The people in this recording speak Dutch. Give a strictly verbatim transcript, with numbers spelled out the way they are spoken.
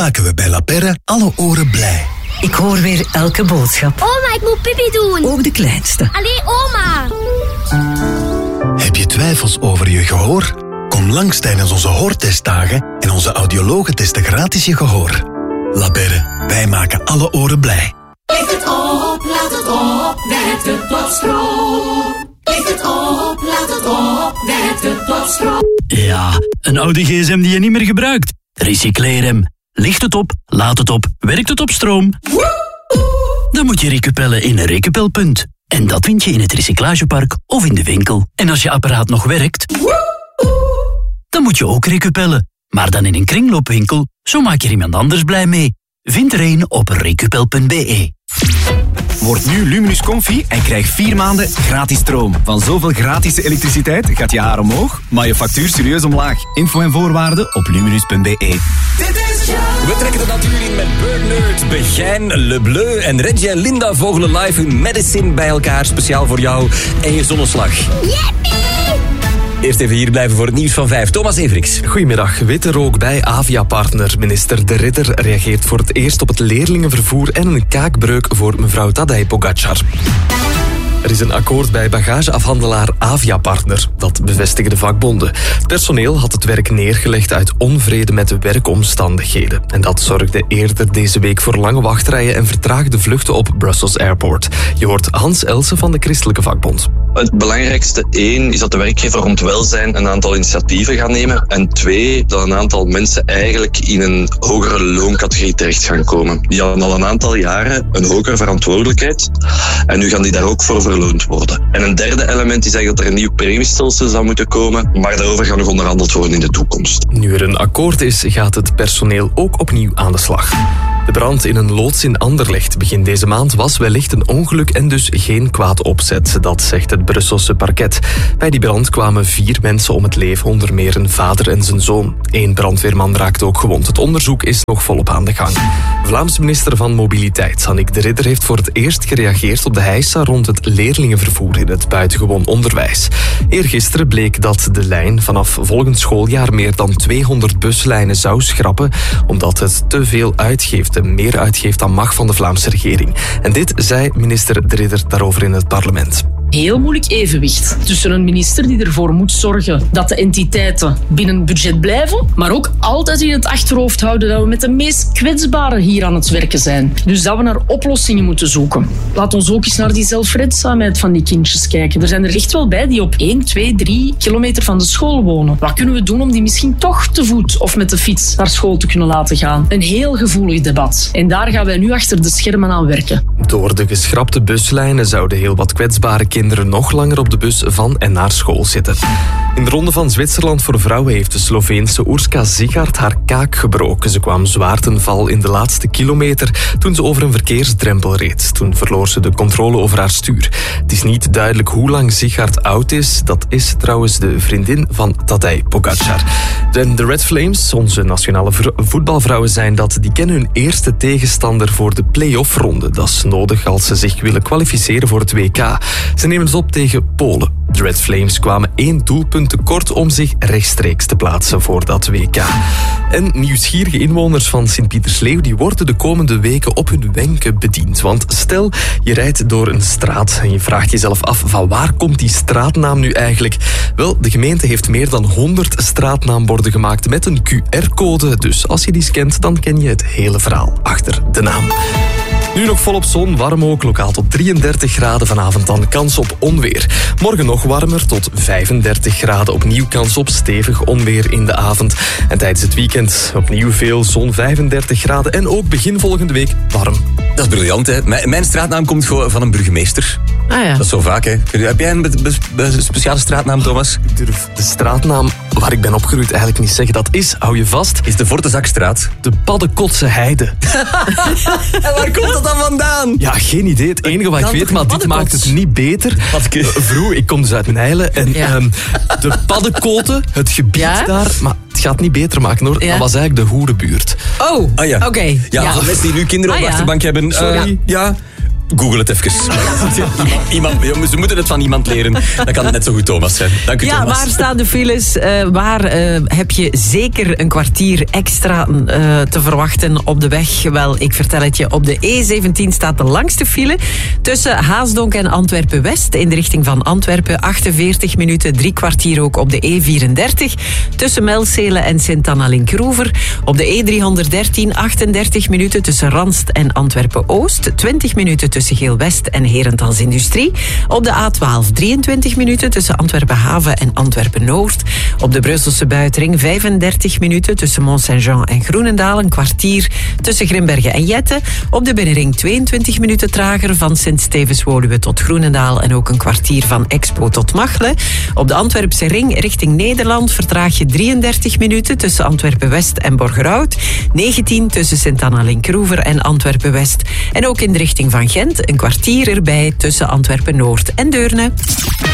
maken we bij La Perre alle oren blij. Ik hoor weer elke boodschap. Oma, ik moet pipi doen. Ook de kleinste. Allee, oma. Heb je twijfels over je gehoor? Kom langs tijdens onze hoortestdagen en onze audiologen testen gratis je gehoor. La Perre, wij maken alle oren blij. Licht het op, laat het op, werkt het tot stroom. Licht het op, laat het op, werkt het tot stroom. Ja, een oude gsm die je niet meer gebruikt. Recycleer hem. Licht het op, laat het op, werkt het op stroom. Dan moet je recupellen in een recupelpunt. En dat vind je in het recyclagepark of in de winkel. En als je apparaat nog werkt, dan moet je ook recupellen. Maar dan in een kringloopwinkel, zo maak je iemand anders blij mee. Vind er een op recupel punt b e. Word nu Luminus Comfy en krijg vier maanden gratis stroom. Van zoveel gratis elektriciteit gaat je haar omhoog, maar je factuur serieus omlaag. Info en voorwaarden op luminus punt b e. We trekken de natuur in met Bird Nerd, Begijn, Le Bleu en Reggie en Linda vogelen live hun medicine bij elkaar. Speciaal voor jou en je zonneslag. Yippie! Eerst even hier blijven voor het nieuws van vijf. Thomas Everiks. Goedemiddag. Witte rook bij Avia-partner. Minister De Ridder reageert voor het eerst op het leerlingenvervoer en een kaakbreuk voor mevrouw Tadej Pogacar. Er is een akkoord bij bagageafhandelaar Avia-partner. Dat bevestigen de vakbonden. Het personeel had het werk neergelegd uit onvrede met de werkomstandigheden. En dat zorgde eerder deze week voor lange wachtrijen en vertraagde vluchten op Brussels Airport. Je hoort Hans Elsen van de Christelijke Vakbond. Het belangrijkste, één, is dat de werkgever rond welzijn een aantal initiatieven gaat nemen. En twee, dat een aantal mensen eigenlijk in een hogere looncategorie terecht gaan komen. Die hadden al een aantal jaren een hogere verantwoordelijkheid. En nu gaan die daar ook voor verloond worden. En een derde element is eigenlijk dat er een nieuw premiestelsel zou moeten komen. Maar daarover gaat nog onderhandeld worden in de toekomst. Nu er een akkoord is, gaat het personeel ook opnieuw aan de slag. De brand in een loods in Anderlecht begin deze maand was wellicht een ongeluk en dus geen kwaad opzet. Dat zegt het Brusselse parket. Bij die brand kwamen vier mensen om het leven, onder meer een vader en zijn zoon. Eén brandweerman raakte ook gewond. Het onderzoek is nog volop aan de gang. Vlaamse minister van Mobiliteit, Annick de Ridder, heeft voor het eerst gereageerd op de heisa rond het leerlingenvervoer in het buitengewoon onderwijs. Eergisteren bleek dat de lijn vanaf volgend schooljaar meer dan tweehonderd buslijnen zou schrappen, omdat het te veel uitgeeft. meer uitgeeft dan mag van de Vlaamse regering. En dit zei minister De Ridder daarover in het parlement. Heel moeilijk evenwicht tussen een minister die ervoor moet zorgen dat de entiteiten binnen budget blijven, maar ook altijd in het achterhoofd houden dat we met de meest kwetsbaren hier aan het werken zijn. Dus dat we naar oplossingen moeten zoeken. Laat ons ook eens naar die zelfredzaamheid van die kindjes kijken. Er zijn er echt wel bij die op één, twee, drie kilometer van de school wonen. Wat kunnen we doen om die misschien toch te voet of met de fiets naar school te kunnen laten gaan? Een heel gevoelig debat. En daar gaan wij nu achter de schermen aan werken. Door de geschrapte buslijnen zouden heel wat kwetsbare kinderen nog langer op de bus van en naar school zitten. In de Ronde van Zwitserland voor vrouwen heeft de Sloveense Urška Zichart haar kaak gebroken. Ze kwam zwaar ten val in de laatste kilometer toen ze over een verkeersdrempel reed. Toen verloor ze de controle over haar stuur. Het is niet duidelijk hoe lang Zichart oud is. Dat is trouwens de vriendin van Tadej Pogacar. En de Red Flames, onze nationale voetbalvrouwen, zijn dat. Die kennen hun eerste tegenstander voor de play-off-ronde. Dat is nodig als ze zich willen kwalificeren voor het W K. Ze nemen het op tegen Polen. De Red Flames kwamen één doelpunt tekort om zich rechtstreeks te plaatsen voor dat W K. En nieuwsgierige inwoners van Sint-Pietersleeuw die worden de komende weken op hun wenken bediend. Want stel, je rijdt door een straat en je vraagt jezelf af van waar komt die straatnaam nu eigenlijk? Wel, de gemeente heeft meer dan honderd straatnaamborden gemaakt met een Q R-code. Dus als je die scant, dan ken je het hele verhaal achter de naam. Nu nog volop zon, warm ook, lokaal tot drieëndertig graden, vanavond dan kans op onweer. Morgen nog warmer, tot vijfendertig graden, opnieuw kans op stevig onweer in de avond. En tijdens het weekend opnieuw veel zon, vijfendertig graden en ook begin volgende week warm. Dat is briljant, hè? Mijn, mijn straatnaam komt gewoon van een burgemeester. Ah ja. Dat is zo vaak, hè? Heb jij een be- be- be- speciale straatnaam, Thomas? Ik durf de straatnaam waar ik ben opgegroeid eigenlijk niet zeggen. Dat is, hou je vast, is de Vortezakstraat. De Paddekotse Heide. En waar komt dat dan vandaan? Ja, geen idee. Het enige wat ik weet, maar dit maakt het niet beter. Vroeg, ik kom dus uit Nijlen. En ja. um, de Paddenkoten, het gebied ja? daar... Maar het gaat niet beter maken, hoor. Ja. Dat was eigenlijk de hoerenbuurt. Oh, ah, ja. oké. Okay. Ja, ja. voor mensen die nu kinderen op de ah, achterbank ja. hebben... Sorry. Uh, ja... Google het even. Iemand, iemand, ze moeten het van iemand leren. Dan kan het net zo goed Thomas zijn. Dank u, Ja, Thomas. waar staan de files? Uh, waar uh, heb je zeker een kwartier extra uh, te verwachten op de weg? Wel, ik vertel het je. Op de E zeventien staat de langste file tussen Haasdonk en Antwerpen-West in de richting van Antwerpen. achtenveertig minuten, drie kwartier ook op de E vierendertig tussen Melcelen en Sint-Anna-Linkroever. Op de E driehonderddertien, achtendertig minuten tussen Ranst en Antwerpen-Oost. twintig minuten tussen Geel-West en Herentals Industrie. Op de A twaalf, drieëntwintig minuten tussen Antwerpen-Haven en Antwerpen-Noord. Op de Brusselse buitenring vijfendertig minuten tussen Mont-Saint-Jean en Groenendaal. Een kwartier tussen Grimbergen en Jette. Op de binnenring tweeëntwintig minuten trager van Sint-Stevens-Woluwe tot Groenendaal. En ook een kwartier van Expo tot Machelen. Op de Antwerpse ring richting Nederland vertraag je drieëndertig minuten tussen Antwerpen-West en Borgerhout. negentien tussen Sint-Anna-Linkroever en Antwerpen-West. En ook in de richting van Gent een kwartier erbij tussen Antwerpen-Noord en Deurne.